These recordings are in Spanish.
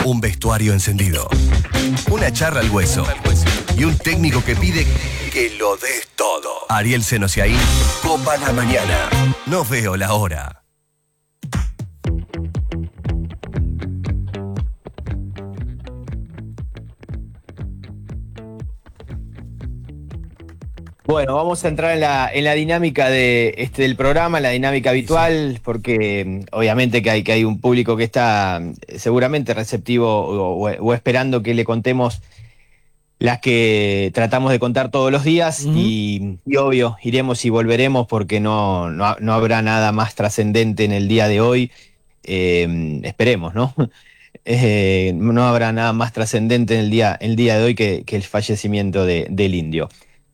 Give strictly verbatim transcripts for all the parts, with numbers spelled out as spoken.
Un vestuario encendido. Una charla al hueso. Y un técnico que pide que lo des todo. Ariel Senosiaín, Copa la Mañana. No veo la hora. Bueno, vamos a entrar en la, en la dinámica de, este, del programa, la dinámica habitual, porque obviamente que hay, que hay un público que está seguramente receptivo o, o esperando que le contemos las que tratamos de contar todos los días. Uh-huh. y, y obvio, iremos y volveremos porque no, no, no habrá nada más trascendente en el día de hoy. Eh, esperemos, ¿no? Eh, no habrá nada más trascendente en el día, el día de hoy que, que el fallecimiento de, del indio.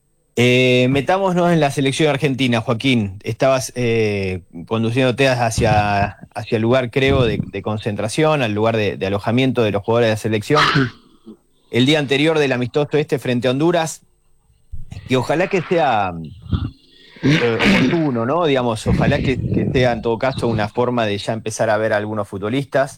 Eh, metámonos en la selección argentina, Joaquín. Estabas eh, conduciéndote hacia, hacia el lugar, creo, de, de concentración, al lugar de, de alojamiento de los jugadores de la selección. El día anterior del amistoso este frente a Honduras, y ojalá que sea eh, oportuno, ¿no? Digamos, ojalá que, que sea en todo caso una forma de ya empezar a ver a algunos futbolistas,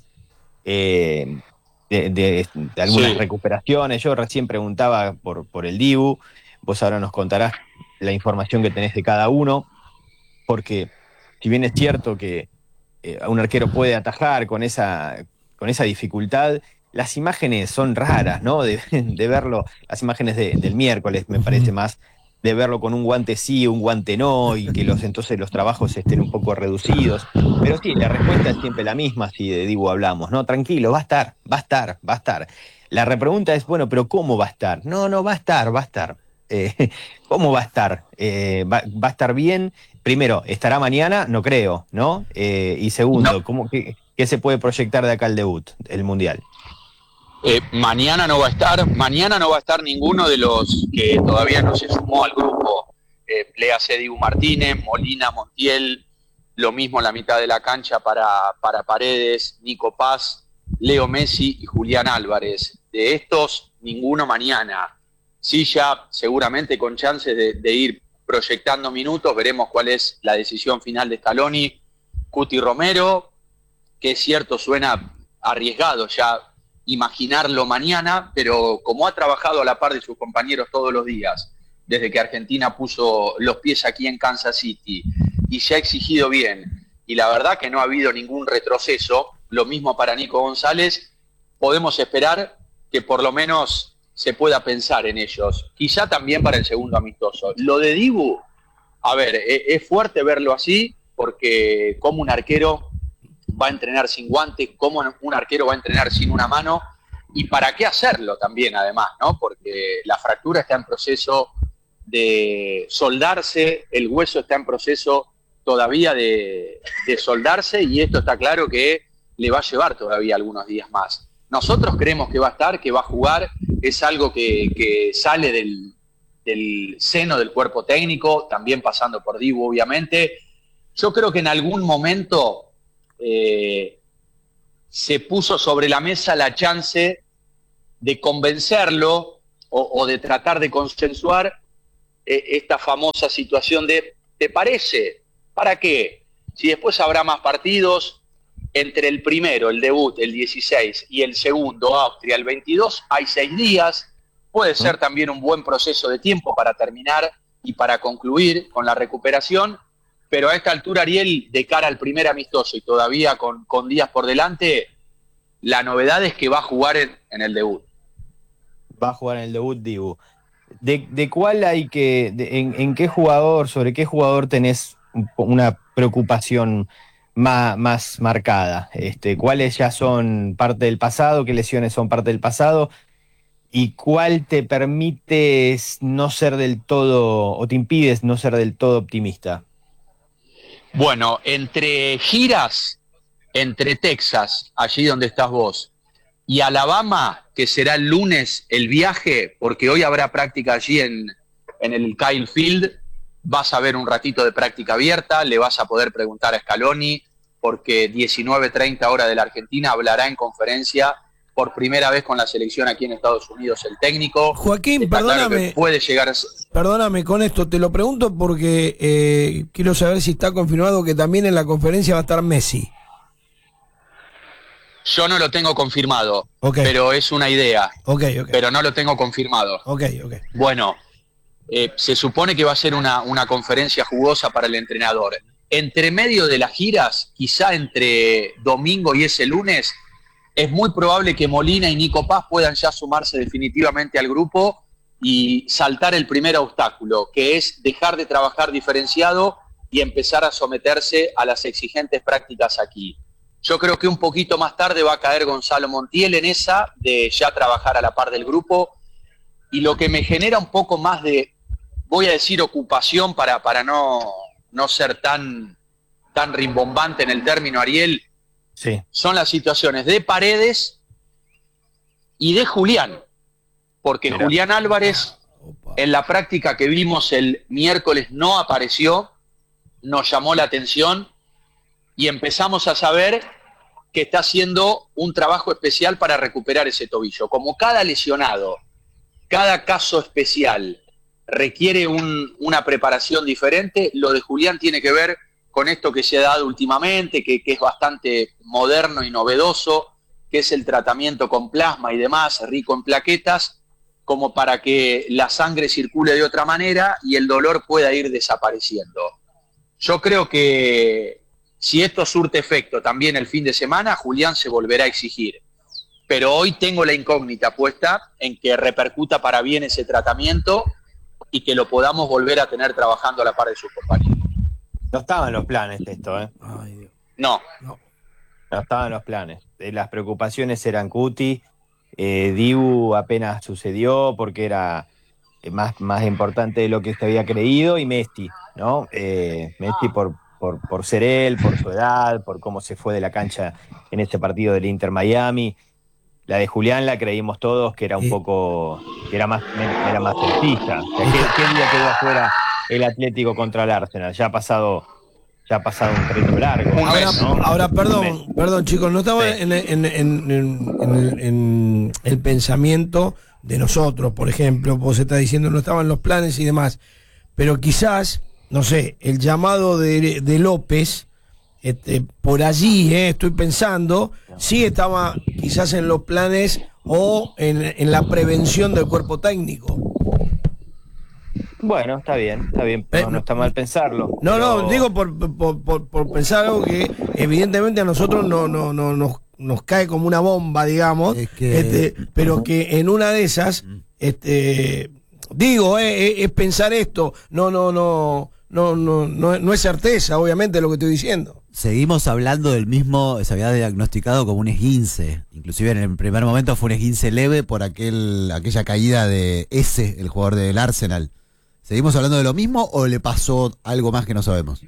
eh, de, de, de algunas sí. recuperaciones. Yo recién preguntaba por, por el Dibu. Vos ahora nos contarás la información que tenés de cada uno, porque si bien es cierto que eh, un arquero puede atajar con esa, con esa dificultad, las imágenes son raras, ¿no? De, de verlo, las imágenes de, del miércoles me parece más, de verlo con un guante sí, un guante no, y que los entonces los trabajos estén un poco reducidos. Pero sí, la respuesta es siempre la misma si de Dibu hablamos, ¿no? Tranquilo, va a estar, va a estar, va a estar. La repregunta es, bueno, pero ¿cómo va a estar? No, no, va a estar, va a estar. Eh, ¿Cómo va a estar? Eh, va, ¿Va a estar bien? Primero, ¿estará mañana? No creo, ¿no? Eh, y segundo, no. ¿cómo, qué, ¿qué se puede proyectar de acá al debut, el Mundial? Eh, mañana no va a estar, mañana no va a estar ninguno de los que todavía no se sumó al grupo. Eh, léase Dibu Martínez, Molina, Montiel, lo mismo en la mitad de la cancha para, para Paredes, Nico Paz, Leo Messi y Julián Álvarez. De estos, ninguno mañana. Sí, ya seguramente con chances de, de ir proyectando minutos, veremos cuál es la decisión final de Scaloni. Cuti Romero, que es cierto, suena arriesgado ya imaginarlo mañana, pero como ha trabajado a la par de sus compañeros todos los días, desde que Argentina puso los pies aquí en Kansas City, y se ha exigido bien, y la verdad que no ha habido ningún retroceso, lo mismo para Nico González, podemos esperar que por lo menos se pueda pensar en ellos, quizá también para el segundo amistoso. Lo de Dibu, a ver, es fuerte verlo así, porque como un arquero va a entrenar sin guantes, como un arquero va a entrenar sin una mano, y para qué hacerlo también además, ¿no? Porque la fractura está en proceso de soldarse, el hueso está en proceso todavía de, de soldarse, y esto está claro que le va a llevar todavía algunos días más. Nosotros creemos que va a estar, que va a jugar, es algo que, que sale del, del seno del cuerpo técnico, también pasando por Dibu, obviamente. Yo creo que en algún momento eh, se puso sobre la mesa la chance de convencerlo o, o de tratar de consensuar eh, esta famosa situación de, ¿te parece? ¿Para qué? Si después habrá más partidos, entre el primero, el debut, el dieciséis, y el segundo, Austria, el veintidós, hay seis días. Puede ser también un buen proceso de tiempo para terminar y para concluir con la recuperación, pero a esta altura, Ariel, de cara al primer amistoso y todavía con, con días por delante, la novedad es que va a jugar en, en el debut. Va a jugar en el debut, Dibu. ¿De, de cuál hay que, de, en, en qué jugador, sobre qué jugador tenés una preocupación Más, más marcada? Este, ¿Cuáles ya son parte del pasado? ¿Qué lesiones son parte del pasado? ¿Y cuál te permite no ser del todo, o te impides no ser del todo optimista? Bueno, entre giras, entre Texas, allí donde estás vos, y Alabama, que será el lunes el viaje, porque hoy habrá práctica allí en, en el Kyle Field, vas a ver un ratito de práctica abierta, le vas a poder preguntar a Scaloni, porque diecinueve treinta hora de la Argentina hablará en conferencia por primera vez con la selección aquí en Estados Unidos el técnico. Joaquín, Está perdóname, claro que puede llegar a... perdóname con esto, te lo pregunto porque eh, quiero saber si está confirmado que también en la conferencia va a estar Messi. Yo no lo tengo confirmado, Okay. pero es una idea. Okay, okay. Pero no lo tengo confirmado. Okay, okay. Bueno, eh, se supone que va a ser una, una conferencia jugosa para el entrenador. Entre medio de las giras, quizá entre domingo y ese lunes, es muy probable que Molina y Nico Paz puedan ya sumarse definitivamente al grupo y saltar el primer obstáculo, que es dejar de trabajar diferenciado y empezar a someterse a las exigentes prácticas aquí. Yo creo que un poquito más tarde va a caer Gonzalo Montiel en esa, de ya trabajar a la par del grupo, y lo que me genera un poco más de, voy a decir ocupación para, para no, no ser tan, tan rimbombante en el término, Ariel, Sí. son las situaciones de Paredes y de Julián, porque Mirá. Julián Álvarez Opa. en la práctica que vimos el miércoles no apareció, nos llamó la atención y empezamos a saber que está haciendo un trabajo especial para recuperar ese tobillo. Como cada lesionado, cada caso especial requiere un, una preparación diferente, lo de Julián tiene que ver con esto que se ha dado últimamente, que, que es bastante moderno y novedoso, que es el tratamiento con plasma y demás, rico en plaquetas, como para que la sangre circule de otra manera y el dolor pueda ir desapareciendo. Yo creo que si esto surte efecto también el fin de semana, Julián se volverá a exigir. Pero hoy tengo la incógnita puesta en que repercuta para bien ese tratamiento y que lo podamos volver a tener trabajando a la par de sus compañeros. No estaban los planes esto, ¿eh? Ay, Dios. No, No. No estaban los planes. Eh, Las preocupaciones eran Cuti, eh, Dibu apenas sucedió porque era eh, más, más importante de lo que se había creído, y Messi, ¿no? Eh, Messi por, por, por ser él, por su edad, por cómo se fue de la cancha en este partido del Inter Miami. La de Julián la creímos todos que era un Eh. poco, que era más, era más sencilla. O sea, ¿qué, qué día quedó afuera el Atlético contra el Arsenal? Ya ha pasado, ya ha pasado un trecho largo. Un Ahora, mes, ¿no? ahora, Un perdón, mes. perdón, chicos, no estaba Sí. en, en, en, en, en el, en el pensamiento de nosotros, por ejemplo, vos estás diciendo no estaban los planes y demás, pero quizás, no sé, el llamado de, de López, este, por allí, eh, estoy pensando, sí estaba quizás en los planes o en, en la prevención del cuerpo técnico. Bueno, está bien, está bien, pero Eh, no está mal pensarlo. No, pero- no, digo por, por, por, por pensar algo que evidentemente a nosotros no, no, no, nos, nos cae como una bomba, digamos, Es que- este, pero que en una de esas, este, digo, eh, eh, es pensar esto, no, no, no, no, no, no, no es certeza, obviamente, lo que estoy diciendo. Seguimos hablando del mismo, se había diagnosticado como un esguince, inclusive en el primer momento fue un esguince leve por aquel, aquella caída de ese, el jugador del Arsenal. ¿Seguimos hablando de lo mismo o le pasó algo más que no sabemos?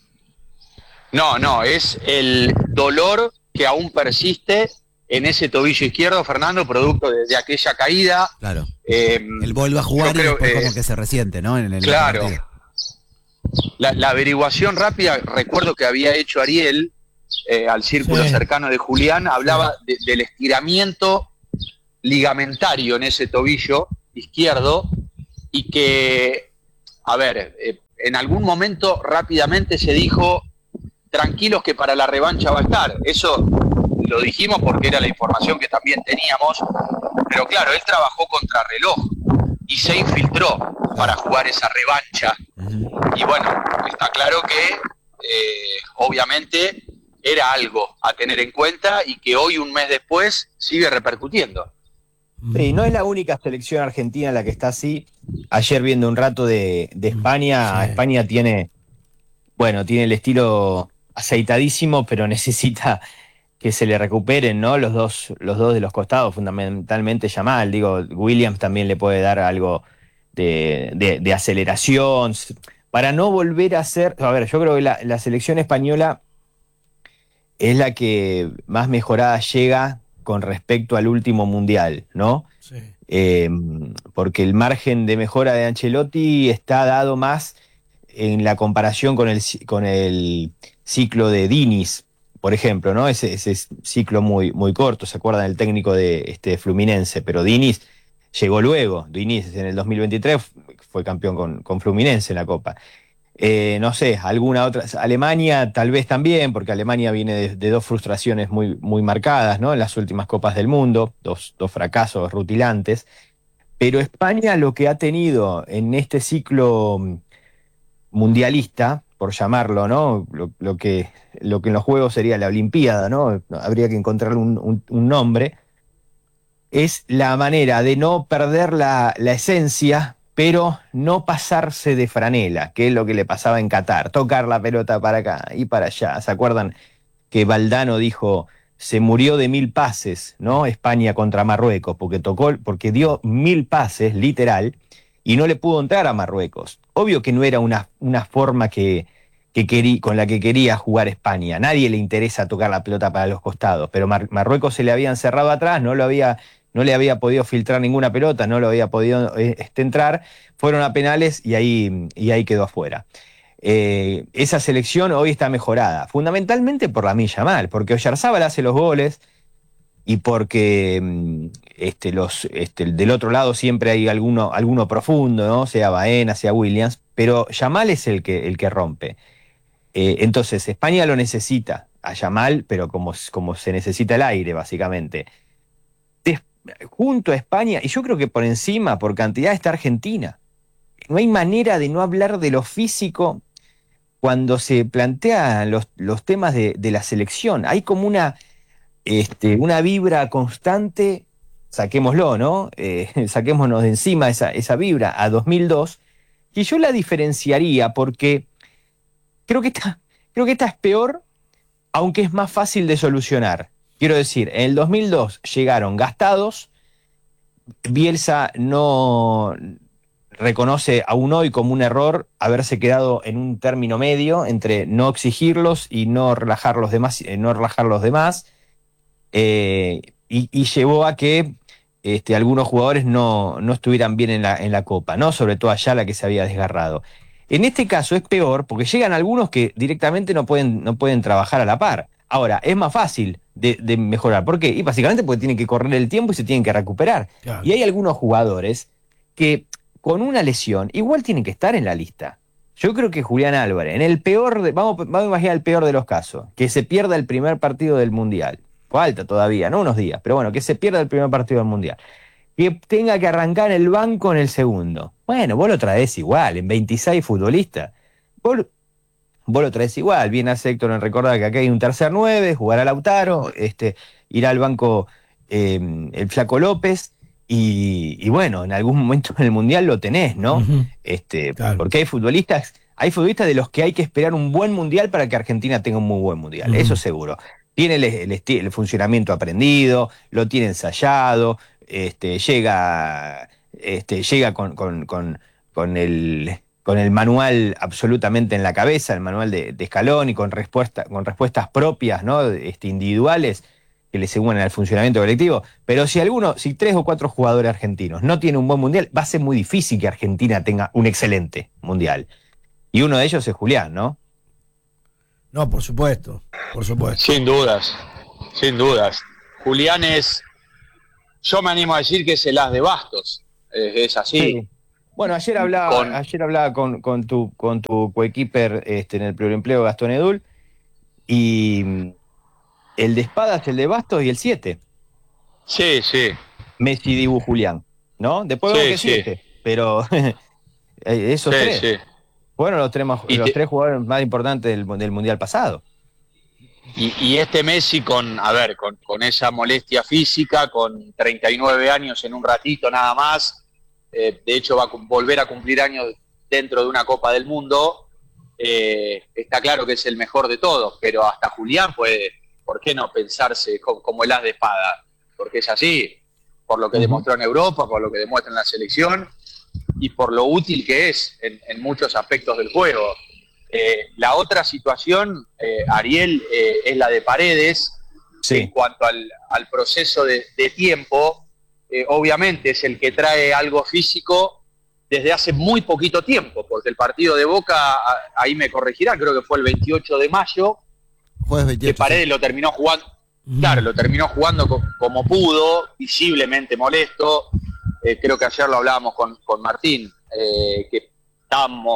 no, no, es el dolor que aún persiste en ese tobillo izquierdo, Fernando, producto de, de aquella caída. Claro. Eh, Él vuelve a jugar yo creo, y después eh, como que se resiente, ¿no? En el claro. partido. La, la averiguación rápida, recuerdo que había hecho Ariel eh, al círculo Sí. cercano de Julián, hablaba de- del estiramiento ligamentario en ese tobillo izquierdo y que, a ver, eh, en algún momento rápidamente se dijo, tranquilos que para la revancha va a estar. Eso lo dijimos porque era la información que también teníamos, pero claro, él trabajó contra reloj y se infiltró para jugar esa revancha. Y bueno, está claro que eh, obviamente era algo a tener en cuenta y que hoy, un mes después, sigue repercutiendo. Sí, no es la única selección argentina en la que está así. Ayer viendo un rato de, de España, Sí. España tiene, bueno, tiene el estilo aceitadísimo, pero necesita que se le recuperen, ¿no? Los dos, los dos de los costados, fundamentalmente Yamal. Digo, Williams también le puede dar algo de, de, de aceleración, para no volver a ser. A ver, yo creo que la, la selección española es la que más mejorada llega con respecto al último mundial, ¿no? Sí. Eh, porque el margen de mejora de Ancelotti está dado más en la comparación con el, ci- con el ciclo de Diniz, por ejemplo, ¿no? Ese, ese ciclo muy, muy corto, ¿se acuerdan? El técnico de este Fluminense, pero Diniz llegó luego. Diniz en el dos mil veintitrés fue campeón con, con Fluminense en la Copa. Eh, no sé, alguna otra. Alemania tal vez también, porque Alemania viene de, de dos frustraciones muy, muy marcadas, ¿no? En las últimas Copas del Mundo, dos, dos fracasos rutilantes. Pero España lo que ha tenido en este ciclo mundialista, por llamarlo, ¿no? Lo, lo que, lo que en los Juegos sería la Olimpiada, ¿no? Habría que encontrarle un, un, un nombre. Es la manera de no perder la, la esencia, pero no pasarse de franela, que es lo que le pasaba en Qatar, tocar la pelota para acá y para allá. ¿Se acuerdan que Valdano dijo, se murió de mil pases, ¿no? España contra Marruecos, porque tocó, porque dio mil pases, literal, y no le pudo entrar a Marruecos. Obvio que no era una, una forma que, que querí, con la que quería jugar España. Nadie le interesa tocar la pelota para los costados, pero Mar, Marruecos se le había encerrado atrás, no lo había... no le había podido filtrar ninguna pelota, no lo había podido este, entrar, fueron a penales y ahí, y ahí quedó afuera. Eh, esa selección hoy está mejorada, fundamentalmente por Lamine Yamal, porque Oyarzábal hace los goles y porque este, los, este, del otro lado siempre hay alguno, alguno profundo, ¿no? Sea Baena, sea Williams, pero Yamal es el que, el que rompe. Eh, entonces, España lo necesita a Yamal, pero como, como se necesita el aire, básicamente. Junto a España, y yo creo que por encima, por cantidad, está Argentina. No hay manera de no hablar de lo físico cuando se plantean los, los temas de, de la selección. Hay como una, este, una vibra constante, saquémoslo, ¿no? Eh, saquémonos de encima esa, esa vibra a dos mil dos, y yo la diferenciaría porque creo que esta, creo que esta es peor, aunque es más fácil de solucionar. Quiero decir, en el dos mil dos llegaron gastados, Bielsa no reconoce aún hoy como un error haberse quedado en un término medio entre no exigirlos y no relajar los demás, eh, no relajar los demás eh, y, y llevó a que este, algunos jugadores no, no estuvieran bien en la, en la Copa, ¿no? Sobre todo Ayala, que se había desgarrado. En este caso es peor porque llegan algunos que directamente no pueden, no pueden trabajar a la par. Ahora, es más fácil de, de mejorar. ¿Por qué? Y básicamente porque tienen que correr el tiempo y se tienen que recuperar. Claro. Y hay algunos jugadores que con una lesión igual tienen que estar en la lista. Yo creo que Julián Álvarez, en el peor, de, vamos, vamos a imaginar el peor de los casos, que se pierda el primer partido del Mundial. Falta todavía, no unos días, pero bueno, que se pierda el primer partido del Mundial. Que tenga que arrancar en el banco en el segundo. Bueno, vos lo traes igual, en veintiséis futbolistas. Vos, vos lo traes igual. Bien hace Héctor en recordar que acá hay un tercer nueve, jugar a Lautaro, este, irá al banco eh, el Flaco López. Y, y bueno, en algún momento en el Mundial lo tenés, ¿no? Uh-huh. Este, claro. Porque hay futbolistas, hay futbolistas de los que hay que esperar un buen Mundial para que Argentina tenga un muy buen Mundial, uh-huh. Eso seguro. Tiene el, el, el funcionamiento aprendido, lo tiene ensayado, este, llega, este, llega con, con, con, con, el, con el manual absolutamente en la cabeza, el manual de, de Scaloni, con, respuesta, con respuestas propias, ¿no? Este, individuales, que le según al funcionamiento colectivo. Pero si alguno, si tres o cuatro jugadores argentinos no tienen un buen mundial, va a ser muy difícil que Argentina tenga un excelente mundial. Y uno de ellos es Julián, ¿no? No, por supuesto, por supuesto. Sin dudas, sin dudas. Julián es, yo me animo a decir que es el as de bastos, es, es así. Sí. Bueno, ayer hablaba, con, ayer hablaba con, con tu, con tu coequiper este, en el pluriempleo, Gastón Edul, y el de espadas, el de bastos y el siete. Sí, sí. Messi, Dibu, Julián, ¿no? Después vemos que sí. siete, pero esos sí, tres sí. fueron los tres, más, los te... tres jugadores más importantes del, del Mundial pasado. Y, y este Messi con, a ver, con, con esa molestia física, con treinta y nueve años en un ratito nada más, eh, de hecho va a volver a cumplir años dentro de una Copa del Mundo, eh, está claro que es el mejor de todos, pero hasta Julián puede, ¿por qué no pensarse como, como el as de espada? Porque es así, por lo que uh-huh. demostró en Europa, por lo que demuestra en la selección y por lo útil que es en, en muchos aspectos del juego. Eh, la otra situación, eh, Ariel, eh, es la de Paredes. Sí. En cuanto al, al proceso de, de tiempo, eh, obviamente es el que trae algo físico desde hace muy poquito tiempo, porque el partido de Boca, ahí me corregirán, creo que fue el veintiocho de mayo, Jueves veintiocho, que Paredes sí. lo terminó jugando, mm. claro, lo terminó jugando co- como pudo, visiblemente molesto. Eh, creo que ayer lo hablábamos con, con Martín, eh, que estábamos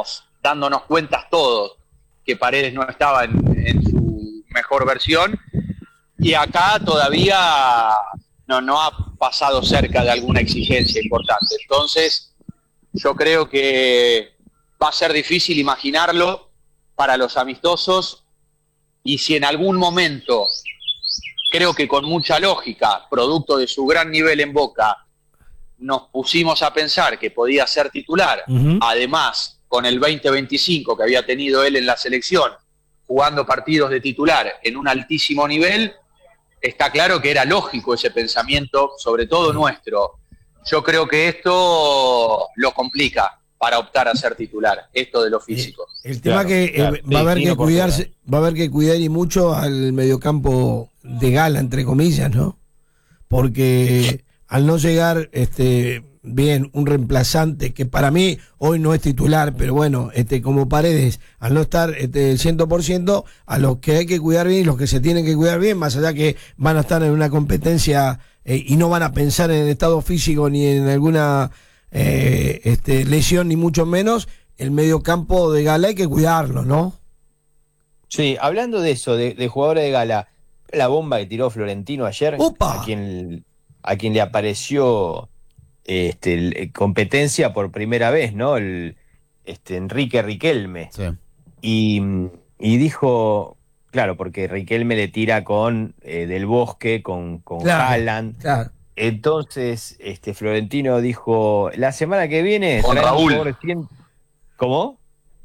dándonos cuentas todos que Paredes no estaba en, en su mejor versión, y acá todavía no, no ha pasado cerca de alguna exigencia importante. Entonces, yo creo que va a ser difícil imaginarlo para los amistosos, y si en algún momento, creo que con mucha lógica, producto de su gran nivel en Boca, nos pusimos a pensar que podía ser titular, uh-huh. además con el veinte veinticinco que había tenido él en la selección, jugando partidos de titular en un altísimo nivel, está claro que era lógico ese pensamiento, sobre todo nuestro. Yo creo que esto lo complica para optar a ser titular, esto de lo físico. El, el tema claro, que claro, eh, va, sí, a haber que cuidarse, va a haber que cuidar y mucho al mediocampo de gala, entre comillas, ¿no? Porque al no llegar este bien un reemplazante que para mí hoy no es titular, pero bueno, este como Paredes, al no estar este cien por ciento, a los que hay que cuidar bien y los que se tienen que cuidar bien, más allá que van a estar en una competencia eh, y no van a pensar en el estado físico ni en alguna eh, este, lesión, ni mucho menos, el mediocampo de gala hay que cuidarlo, ¿no? Sí, hablando de eso, de, de jugadores de gala, la bomba que tiró Florentino ayer, ¡Opa! a quien a quien le apareció este, el, competencia por primera vez, ¿no? El, este, Enrique Riquelme. Sí. Y, y dijo, claro, porque Riquelme le tira con eh, Del Bosque, con, con claro, Haaland. Claro. Entonces, este, Florentino dijo, la semana que viene... Con Raúl. cien... ¿Cómo?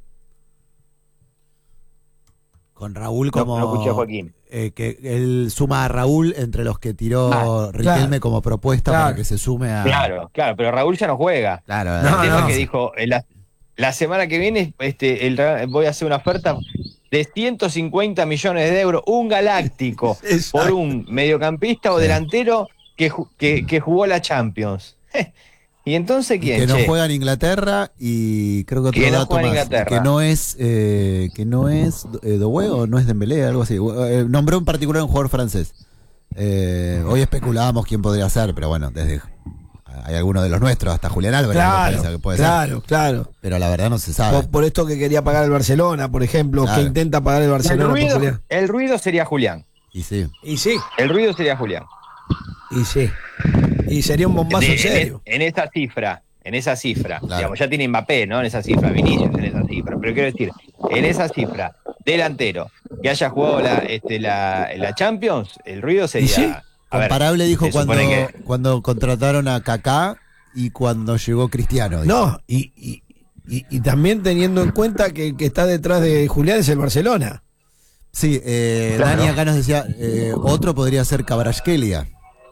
Con Raúl como... No, no escuché a Joaquín. Eh, que él suma a Raúl entre los que tiró ah, Riquelme claro, como propuesta claro, para que se sume a... Claro, claro, pero Raúl ya no juega. Claro, el no, tema no. que dijo, la, la semana que viene este, el, voy a hacer una oferta de ciento cincuenta millones de euros, un galáctico, por un mediocampista o sí. delantero que, que, que jugó la Champions. ¿Y entonces quién? Que no che? juega en Inglaterra y creo que otro que no dato más, que no es eh, que no es eh, Doué o no es Dembélé, algo así. Eh, nombró en particular un jugador francés. Eh, hoy especulábamos quién podría ser, pero bueno, desde hay algunos de los nuestros, hasta Julián Álvarez. Claro, que puede claro, ser. claro. Pero la verdad no se sabe. Por, por esto que quería pagar el Barcelona, por ejemplo, claro. que intenta pagar el Barcelona. El ruido, por Julián. el ruido sería Julián. Y sí. Y sí. El ruido sería Julián. Y sí. Y sería un bombazo de, serio. En, en esa cifra. En esa cifra, claro. digamos, ya tiene Mbappé, ¿no? En esa cifra, Vinicius en esa cifra. Pero quiero decir, en esa cifra, delantero, que haya jugado la, este, la, la Champions, el ruido sería... ¿Sí? Comparable, ver, dijo, cuando, que... cuando contrataron a Kaká y cuando llegó Cristiano. Dijo. No, y, y, y, y también teniendo en cuenta que el que está detrás de Julián es el Barcelona. Sí, eh, claro. Dani acá nos decía, eh, otro podría ser Kvaratskhelia.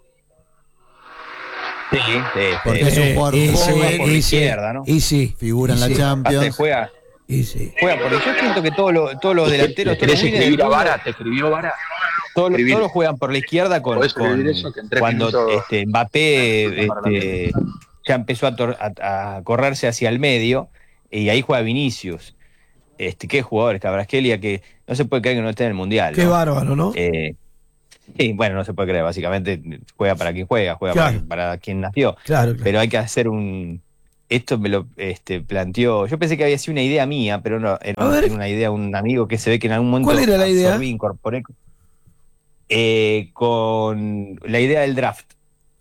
Sí, sí, porque es un jugador eh, joven por la izquierda, ¿no? Y sí. Figura en y la sí. Champions. Juega, y sí. juega, porque yo siento que todos los, todos los delanteros... ¿Te querés escribir a Vara? ¿Te escribió Vara? Todos, todos juegan por la izquierda con, con eso, que cuando minutos... este, Mbappé este, ya empezó a, tor, a, a correrse hacia el medio y ahí juega Vinicius. Este, qué jugador, Kvaratskhelia, que no se puede creer que no esté en el Mundial. Qué ¿no? bárbaro, ¿no? Eh, sí, bueno, no se puede creer, básicamente juega para quien juega, juega claro. para, para quien nació. Claro, claro. Pero hay que hacer un... Esto me lo este, planteó, yo pensé que había sido una idea mía, pero no, era una, una idea, un amigo que se ve que en algún momento... ¿Cuál era la idea? Absorbí, incorporé... Eh, con la idea del draft.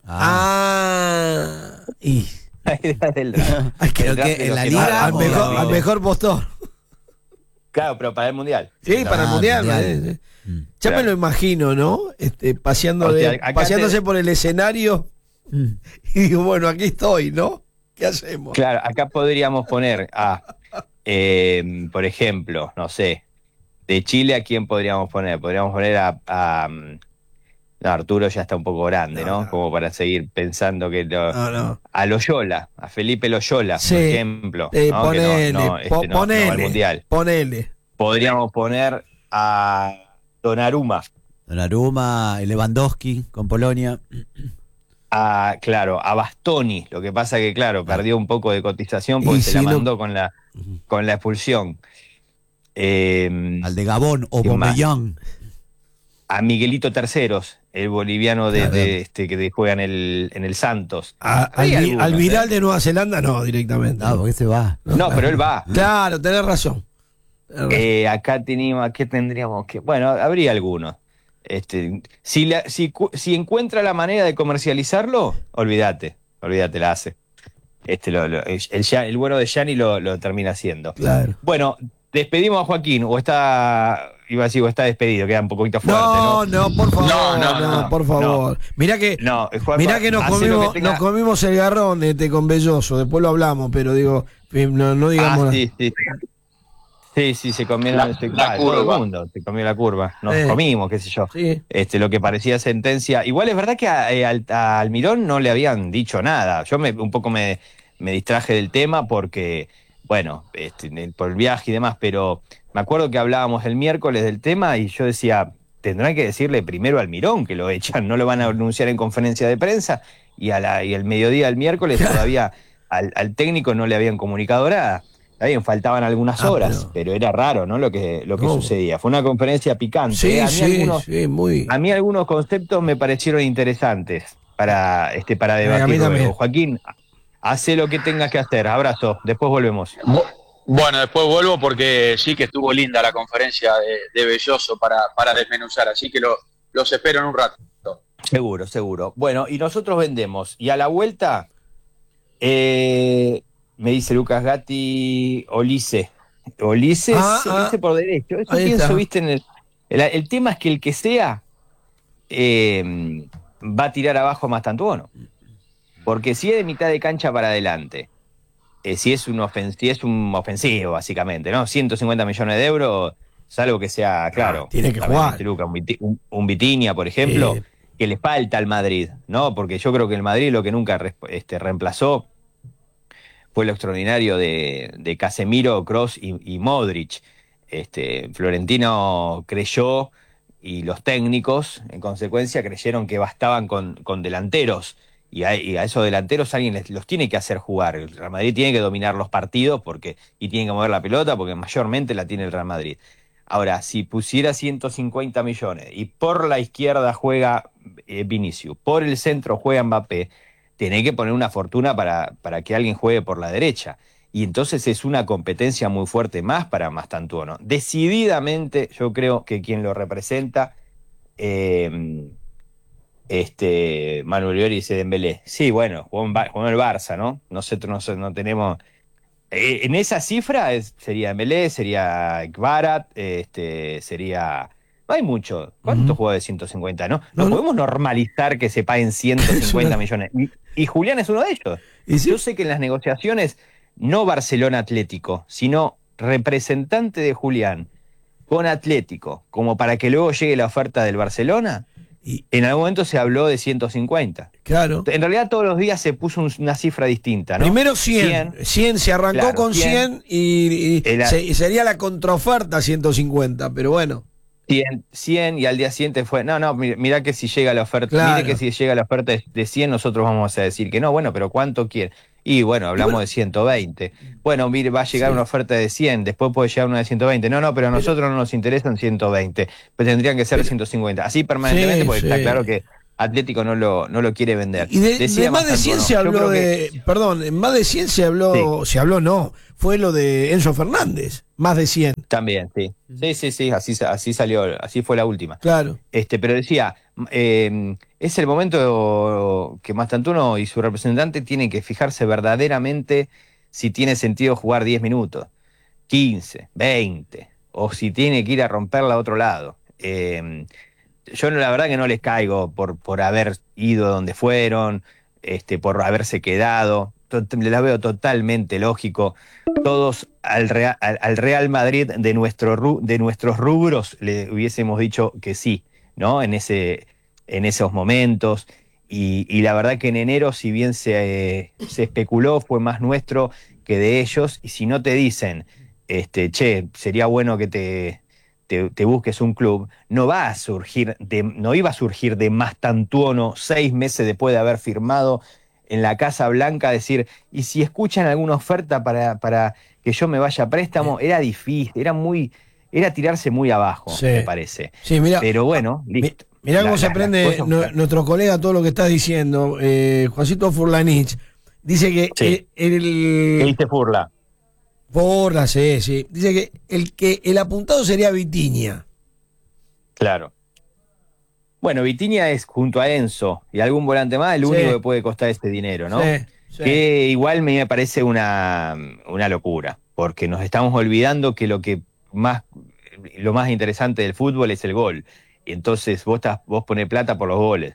Ah, y la idea del draft. Creo que en la liga al mejor, al mejor postor. Claro, pero para el mundial. Sí, claro, para el mundial. mundial. Mm. Ya claro. me lo imagino, ¿no? Este, paseando o sea, de, paseándose te... por el escenario mm. y digo, bueno, aquí estoy, ¿no? ¿Qué hacemos? Claro, acá podríamos poner a, eh, por ejemplo, no sé. De Chile, ¿a quién podríamos poner? Podríamos poner a, a... No, Arturo ya está un poco grande, ¿no? no, no. Como para seguir pensando que... Lo, no, no. A Loyola, a Felipe Loyola, sí. por ejemplo. Eh, ¿no? Ponele, no, no, este, po- no, ponele, no al mundial. Ponele. Podríamos poner a Donnarumma. Donnarumma, Lewandowski con Polonia. A, claro, a Bastoni. Lo que pasa que, claro, perdió un poco de cotización porque y se si la no... mandó con la, con la expulsión. Eh, Al de Gabón, Aubameyang. a Miguelito Terceros, el boliviano de, Claro. de, este, que juega en el, en el Santos. A- al, Hay vi- algunos, al Viral ¿eh? de Nueva Zelanda no, directamente. No, porque se va. No, pero él va. Claro, tenés razón. Tenés razón. Eh, acá teníamos, ¿qué tendríamos que? Bueno, habría algunos. Este, si, la, si, cu- si encuentra la manera de comercializarlo, olvídate, olvídate, la hace. Este, lo, lo- el, el, el bueno de Gianni lo, lo termina haciendo. Claro. Bueno, despedimos a Joaquín, o está, iba a decir, o está despedido, queda un poquito fuerte, ¿no? No, no, por favor, No, no, no, no, por favor. Mirá que, No, Juan, mirá que nos hace lo comimos, que tenga- nos comimos el garrón este con Belloso, después lo hablamos, pero digo, no, no digamos Ah, nada. sí, sí. Sí, sí, se comieron La- se- la ah, todo curva. el mundo, se comió la curva. Nos Eh. comimos, qué sé yo. Sí. Este, lo que parecía sentencia. Igual es verdad que a, eh, al- a Almirón no le habían dicho nada. Yo me, un poco me, me distraje del tema porque, bueno, este, en el- por el viaje y demás, pero me acuerdo que hablábamos el miércoles del tema y yo decía, tendrán que decirle primero a Almirón que lo echan, no lo van a anunciar en conferencia de prensa y, a la, y el mediodía del miércoles todavía al, al técnico no le habían comunicado nada. Está bien, faltaban algunas Ah, horas, pero- pero, era raro, ¿no? Lo que, lo que No. sucedía. Fue una conferencia picante. Sí, ¿eh? A mí sí, algunos, sí, muy. a mí algunos conceptos me parecieron interesantes para, este, para a mí debatir también. luego. Joaquín, hace lo que tengas que hacer. Abrazo. Después volvemos. Bu- Bueno, después vuelvo porque sí que estuvo linda la conferencia de, de Belloso para, para desmenuzar, así que lo, los espero en un rato. Seguro, seguro. Bueno, y nosotros vendemos. Y a la vuelta, eh, me dice Lucas Gatti, Olise. Olise, Ah, sí, ah. Olise por derecho. Eso Ahí pienso, está. viste, en el, el, el tema es que el que sea eh, va a tirar abajo a Mastantuono. Porque si es de mitad de cancha para adelante, eh, si, es un ofen- si es un ofensivo, básicamente, ¿no? ciento cincuenta millones de euros, salvo que sea, claro. tiene que también, jugar. este, Luca, un, Viti- un- un Vitinha, por ejemplo, Eh. que le falta al Madrid, ¿no? Porque yo creo que el Madrid lo que nunca res- este, reemplazó fue lo extraordinario de, de Casemiro, Kroos y, y Modric. Este, Florentino creyó y los técnicos, en consecuencia, creyeron que bastaban con, con delanteros. Y a, y a esos delanteros alguien les, los tiene que hacer jugar. El Real Madrid tiene que dominar los partidos porque, y tiene que mover la pelota porque mayormente la tiene el Real Madrid. Ahora, si pusiera ciento cincuenta millones y por la izquierda juega eh, Vinicius, por el centro juega Mbappé, tiene que poner una fortuna para, para que alguien juegue por la derecha. Y entonces es una competencia muy fuerte más para Mastantuono. Decididamente, yo creo que quien lo representa, eh, este, Manuel Oliver dice Dembélé. Sí, bueno, jugó en, Ba- jugó en el Barça, ¿no? Nosotros no, sé- no tenemos... Eh, en esa cifra es- sería Dembélé, sería Kvarat, este, sería... No hay mucho. ¿Cuánto Ujú. juega de ciento cincuenta, no? No, No no. podemos normalizar que se paguen ciento cincuenta Es una- millones. Y, y Julián es uno de ellos. Y sí, Yo sé que en las negociaciones, no Barcelona Atlético, sino representante de Julián con Atlético, como para que luego llegue la oferta del Barcelona, y- en algún momento se habló de ciento cincuenta. claro. En realidad todos los días se puso un- una cifra distinta, ¿no? Primero cien. cien, se arrancó Claro, con cien. cien y, y El- se- y sería la contraoferta ciento cincuenta, pero bueno. cien, cien y al día siguiente fue, no, no, mira, mira que si llega la oferta, Claro. mire que si llega la oferta de- de cien, nosotros vamos a decir que no, bueno, pero ¿cuánto quiere? Y bueno, hablamos bueno. de ciento veinte. Bueno, mire, va a llegar Sí. una oferta de cien, después puede llegar una de ciento veinte. No, no, pero a nosotros no nos interesan ciento veinte, pues tendrían que ser ciento cincuenta. Así permanentemente, Sí, porque sí. está claro que Atlético no lo, no lo quiere vender. Y de, Decía de más de cien Mastantuono, se yo habló creo que- de. Perdón, en más de cien se habló. Se habló, no. Fue lo de Enzo Fernández. Más de cien. También, sí. Sí, sí, sí, así, así salió, así fue la última. Claro. Este, pero decía, eh, es el momento que Mastantuono y su representante tienen que fijarse verdaderamente si tiene sentido jugar diez minutos, quince, veinte, o si tiene que ir a romperla a otro lado. Eh, yo no, la verdad que no les caigo por, por haber ido donde fueron, este, por haberse quedado. Tot- La veo totalmente lógico. Todos al Real, al, al Real Madrid de, nuestro, ru- de nuestros rubros le hubiésemos dicho que sí, ¿no? En, ese, en esos momentos. Y, y la verdad que en enero, si bien se, eh, se especuló, fue más nuestro que de ellos. Y si no te dicen, este, che, sería bueno que te, te, te busques un club, no va a surgir, de, no iba a surgir de Mastantuono seis meses después de haber firmado en la Casa Blanca, decir, y si escuchan alguna oferta para, para que yo me vaya a préstamo, era difícil, era muy, era tirarse muy abajo, Sí. me parece. Sí, mira, Pero bueno, mi- listo. mirá cómo La- se la- aprende las cosas- nu- nuestro colega todo lo que estás diciendo. Eh, Juancito Furlanich dice que Sí. el, el- ¿Qué dice Furla? Porra, sí, sí. Dice que el que el apuntado sería Vitinha. Claro. Bueno, Vitinha es junto a Enzo y algún volante más el único Sí. que puede costar ese dinero, ¿no? Sí, sí. Que igual me parece una, una locura, porque nos estamos olvidando que lo que más lo más interesante del fútbol es el gol. Y entonces vos estás, vos ponés plata por los goles.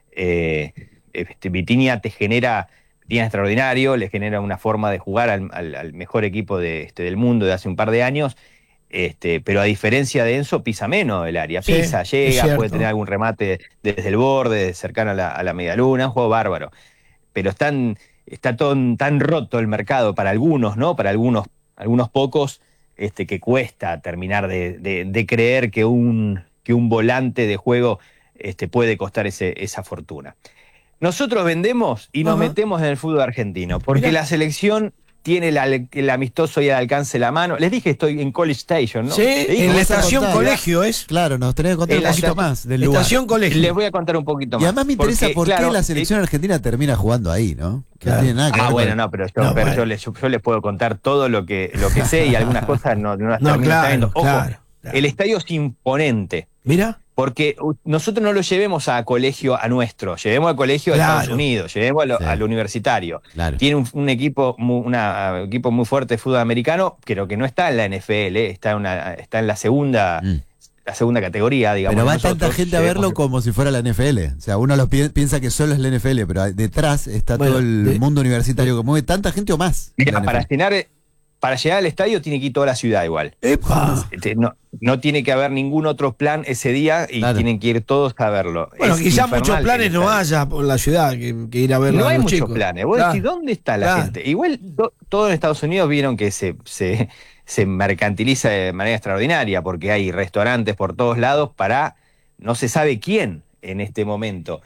Eh, este, Vitinha te genera, Vitinha es extraordinario, le genera una forma de jugar al, al- al mejor equipo de, este, del mundo de hace un par de años. Este, pero a diferencia de Enzo, pisa menos el área. Sí, Pisa, es llega, cierto. puede tener algún remate desde el borde, cercano a la, a la media luna, un juego bárbaro. Pero están, está todo tan roto el mercado para algunos, ¿no? Para algunos, algunos pocos, este, que cuesta terminar de, de- de creer que un, que un volante de juego este, puede costar ese, esa fortuna. Nosotros vendemos y nos Ajá. metemos en el fútbol argentino, porque Mirá. la selección tiene la- el amistoso y al alcance de la mano. Les dije, estoy en College Station, ¿no? Sí, Les dije, en la vas a estación contar, colegio es. Claro, nos tenés que contar En un la poquito estación- más del lugar. Estación colegio. les voy a contar un poquito más. Y además me interesa porque, por qué claro, la selección argentina termina jugando ahí, ¿no? Que Claro. no tiene nada que Ah, ver bueno, con- no, pero, yo, No, pero bueno. yo, les, yo les puedo contar todo lo que, lo que sé y algunas cosas no, no las No, termino claro, sabiendo. Ojo, claro, claro. el estadio es imponente. Mira. Porque uh, nosotros no lo llevemos a colegio a nuestro, llevemos al colegio Claro. de Estados Unidos, llevemos a lo- Sí. al universitario. Claro. Tiene un, un equipo muy, una, uh, equipo muy fuerte de fútbol americano, pero que no está en la N F L, eh, está, en una, está en la segunda, Mm. la segunda categoría, digamos. Pero va Nosotros tanta gente a llevemos- verlo como si fuera la N F L. O sea, uno lo pi- piensa que solo es la N F L, pero detrás está Bueno, todo el de- mundo universitario que mueve tanta gente o más. Mira, la N F L. para llenar, para llegar al estadio tiene que ir toda la ciudad igual. Epa. Este, No, no tiene que haber ningún otro plan ese día y Claro. tienen que ir todos a verlo. Bueno, Es quizás infernal muchos planes el no estadio. haya por la ciudad que, que ir a ver No a hay los muchos chicos. planes. Vos Claro. decís, ¿dónde está la Claro. gente? Igual to- todo en Estados Unidos vieron que se, se, se mercantiliza de manera extraordinaria porque hay restaurantes por todos lados para no se sabe quién en este momento.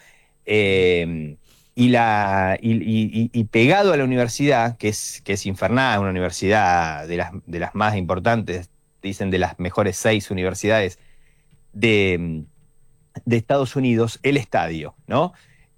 Eh, y, la, y, y- y pegado a la universidad, que es, que es infernal, una universidad de las, de las más importantes, dicen de las mejores seis universidades de, de Estados Unidos, el estadio, ¿no?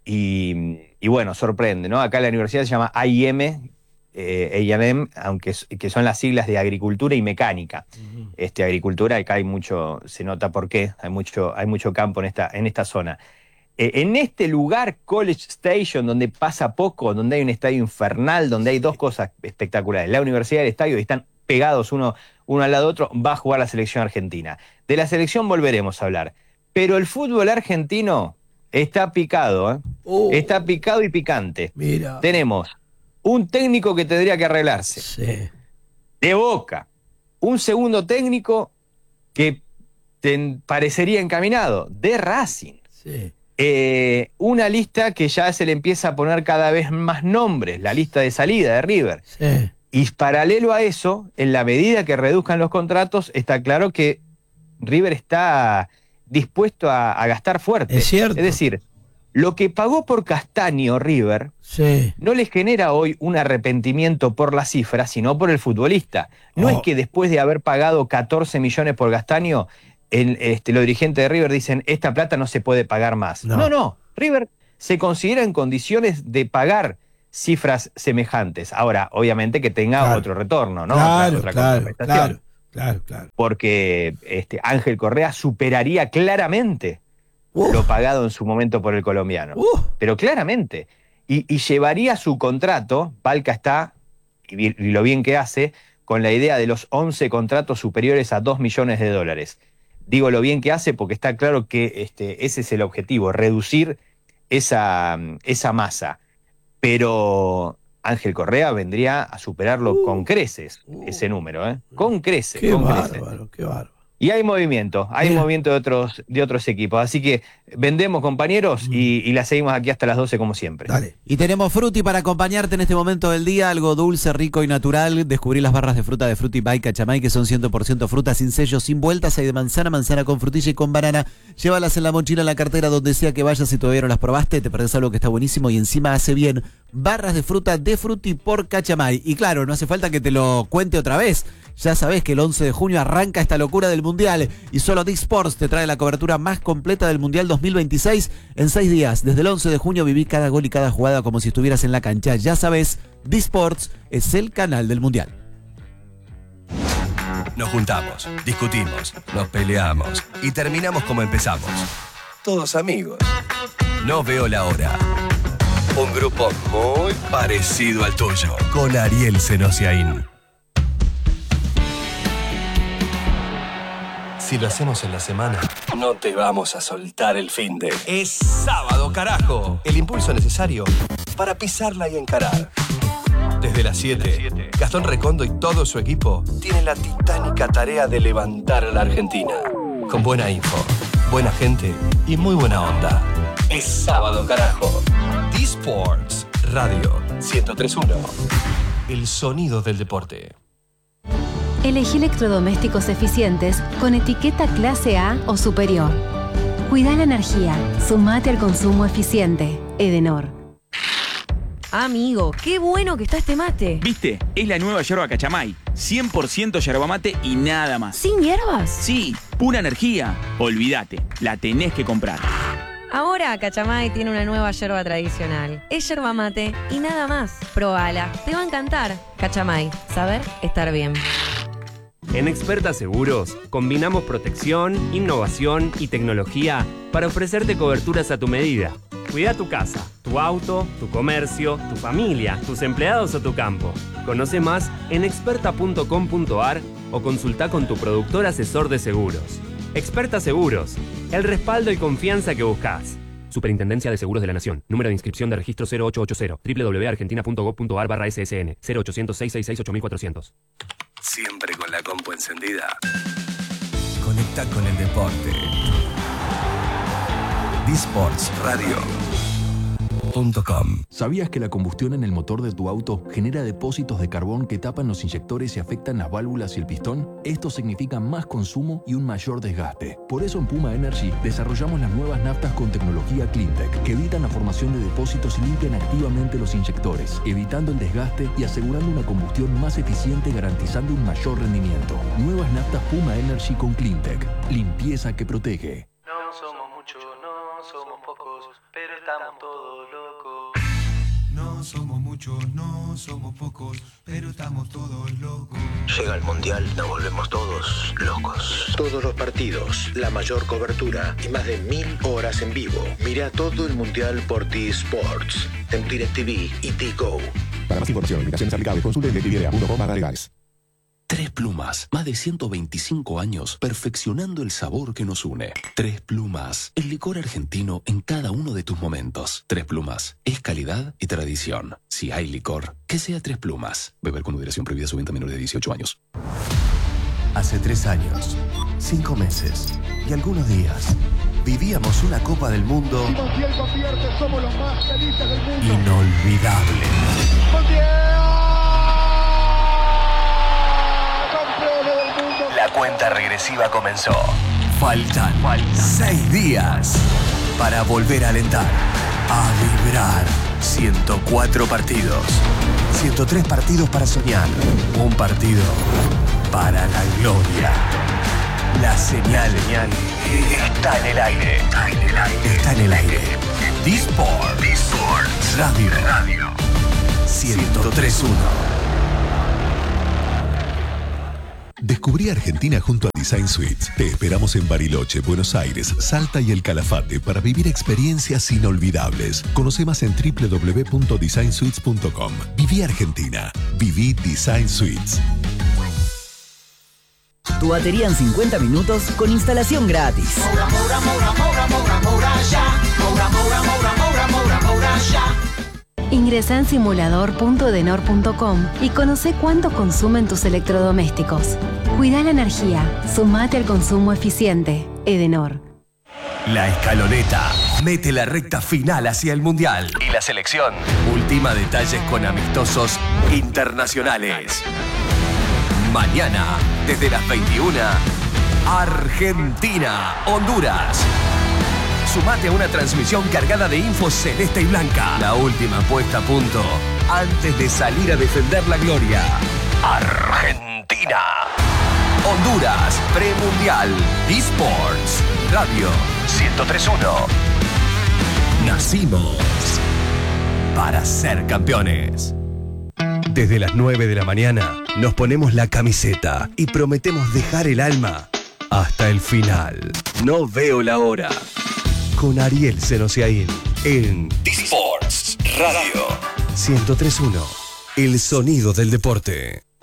Y, y bueno, sorprende, ¿no? Acá la universidad se llama I M, eh, A and M, aunque es- que son las siglas de agricultura y mecánica. Este, agricultura, acá hay mucho, se nota por qué, hay mucho, hay mucho campo en esta, en esta zona. Eh, en este lugar, College Station, donde pasa poco, donde hay un estadio infernal, donde hay dos cosas espectaculares, la universidad y el estadio, y están pegados uno, uno al lado de otro, va a jugar la selección argentina. De la selección volveremos a hablar. Pero el fútbol argentino está picado, ¿eh? Oh, Está picado y picante. mira. Tenemos un técnico que tendría que arreglarse, Sí. de Boca. Un segundo técnico que te parecería encaminado, de Racing. Sí. Eh, una lista que ya se le empieza a poner cada vez más nombres, la lista de salida de River. Sí. Y paralelo a eso, en la medida que reduzcan los contratos, está claro que River está dispuesto a, a gastar fuerte. Es cierto. Es decir, lo que pagó por Castaño River Sí. no les genera hoy un arrepentimiento por la cifra, sino por el futbolista. No Oh. es que después de haber pagado catorce millones por Castaño, el, este, los dirigentes de River dicen, esta plata no se puede pagar más. No. No, no. River se considera en condiciones de pagar cifras semejantes. Ahora, obviamente que tenga Claro. otro retorno, ¿no? Claro, Otra claro, contraprestación. claro, claro, claro. Porque este, Ángel Correa superaría claramente Uf, lo pagado en su momento por el colombiano. uf. Pero claramente. Y, y llevaría su contrato, Palca está, y, bi- y lo bien que hace, con la idea de los once contratos superiores a dos millones de dólares. Digo lo bien que hace porque está claro que este, ese es el objetivo, reducir esa, esa masa. Pero Ángel Correa vendría a superarlo Uh, con creces, uh. ese número, ¿eh? Con creces, Qué con creces. bárbaro, qué bárbaro. Y hay movimiento, hay Mira. movimiento de otros, de otros equipos. Así que vendemos, compañeros, y, y la seguimos aquí hasta las doce como siempre. Dale. Y tenemos Fruti para acompañarte en este momento del día, algo dulce, rico y natural. Descubrí las barras de fruta de Fruti by Cachamay, que son cien por ciento fruta, sin sellos, sin vueltas. Hay de manzana, manzana con frutilla y con banana. Llévalas en la mochila, en la cartera, donde sea que vayas. Si todavía no las probaste, te perdés algo que está buenísimo y encima hace bien. barras de fruta de Frutti por Cachamay. Y claro, no hace falta que te lo cuente otra vez. Ya sabés que el once de junio arranca esta locura del Mundial y solo Dick Sports te trae la cobertura más completa del Mundial dos mil veintiséis en seis días. Desde el once de junio viví cada gol y cada jugada como si estuvieras en la cancha. Ya sabés, Dick Sports es el canal del Mundial. Nos juntamos, discutimos, nos peleamos y terminamos como empezamos. Todos amigos. No veo la hora. Un grupo muy parecido al tuyo. Con Ariel Senosiaín. Si lo hacemos en la semana, no te vamos a soltar el finde. Es sábado, carajo. El impulso necesario para pisarla y encarar. Desde las siete, Gastón Recondo y todo su equipo tienen la titánica tarea de levantar a la Argentina. Con buena info, buena gente y muy buena onda. Es sábado, carajo. D-Sports Radio ciento tres punto uno. El sonido del deporte. Elegí electrodomésticos eficientes con etiqueta clase A o superior. Cuida la energía. Sumate al consumo eficiente. Edenor. Amigo, qué bueno que está este mate. ¿Viste? Es la nueva yerba Cachamay. cien por ciento yerba mate y nada más. ¿Sin hierbas? Sí, pura energía. Olvídate, la tenés que comprar. Ahora Cachamay tiene una nueva yerba tradicional. Es yerba mate y nada más. Probala, te va a encantar. Cachamay, saber estar bien. En Experta Seguros, combinamos protección, innovación y tecnología para ofrecerte coberturas a tu medida. Cuida tu casa, tu auto, tu comercio, tu familia, tus empleados o tu campo. Conoce más en experta punto com punto a r o consulta con tu productor asesor de seguros. Experta Seguros, el respaldo y confianza que buscas. Superintendencia de Seguros de la Nación. Número de inscripción de registro cero ocho ocho cero. doble u doble u doble u punto argentina punto gob punto a r barra S S N. cero ochocientos, seiscientos sesenta y seis, ocho mil cuatrocientos. Siempre con la compu encendida. Conecta con el deporte. D-Sports Radio punto com. ¿Sabías que la combustión en el motor de tu auto genera depósitos de carbón que tapan los inyectores y afectan las válvulas y el pistón? Esto significa más consumo y un mayor desgaste. Por eso en Puma Energy desarrollamos las nuevas naftas con tecnología CleanTech que evitan la formación de depósitos y limpian activamente los inyectores, evitando el desgaste y asegurando una combustión más eficiente, garantizando un mayor rendimiento. Nuevas naftas Puma Energy con CleanTech. Limpieza que protege. No somos muchos, no somos pocos, pero estamos todos locos. No somos muchos, no somos pocos, pero estamos todos locos. Llega el Mundial, nos volvemos todos locos. Todos los partidos, la mayor cobertura y más de mil horas en vivo. Mira todo el Mundial por D-Sports, en DirecTV y D-Go. Para más información, limitaciones aplicables, consulte en directv punto com barra legales. Tres Plumas, más de ciento veinticinco años perfeccionando el sabor que nos une. Tres Plumas, el licor argentino en cada uno de tus momentos. Tres Plumas, es calidad y tradición. Si hay licor, que sea Tres Plumas. Beber con moderación, prohibida su venta a menores de dieciocho años. Hace tres años, cinco meses y algunos días, vivíamos una Copa del Mundo inolvidable. La cuenta regresiva comenzó. Faltan seis días para volver a alentar, a vibrar. ciento cuatro partidos, ciento tres partidos para soñar, un partido para la gloria. La señal está en el aire. Está en el aire. Está en el aire. D-Sports Radio. Radio. ciento tres punto uno. Descubrí Argentina junto a Design Suites. Te esperamos en Bariloche, Buenos Aires, Salta y El Calafate para vivir experiencias inolvidables. Conoce más en doble u doble u doble u punto design suites punto com. Viví Argentina. Viví Design Suites. Tu batería en cincuenta minutos con instalación gratis. Moura, moura, moura, moura, moura, moura, ya. Moura, moura, moura, moura, moura, moura, ya. Ingresa en simulador punto edenor punto com y conoce cuánto consumen tus electrodomésticos. Cuida la energía. Sumate al consumo eficiente. Edenor. La escaloneta mete la recta final hacia el Mundial. Y la selección ultima detalles con amistosos internacionales. Mañana, desde las veintiuna, Argentina, Honduras. Sumate a una transmisión cargada de info celeste y blanca. La última puesta a punto antes de salir a defender la gloria. Argentina. Honduras, Premundial, eSports, Radio ciento tres punto uno. Nacimos para ser campeones. Desde las nueve de la mañana nos ponemos la camiseta y prometemos dejar el alma hasta el final. No veo la hora. Con Ariel Senosiaín en eSports Radio ciento tres punto uno. El sonido del deporte.